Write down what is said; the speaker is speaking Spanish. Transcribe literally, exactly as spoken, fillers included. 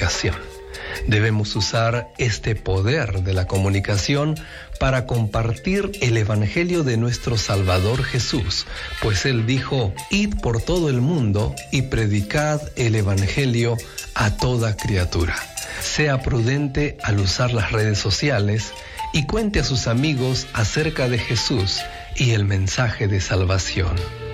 comunicación. Debemos usar este poder de la comunicación para compartir el Evangelio de nuestro Salvador Jesús, pues Él dijo: id por todo el mundo y predicad el Evangelio a toda criatura. Sea prudente al usar las redes sociales y cuente a sus amigos acerca de Jesús y el mensaje de salvación.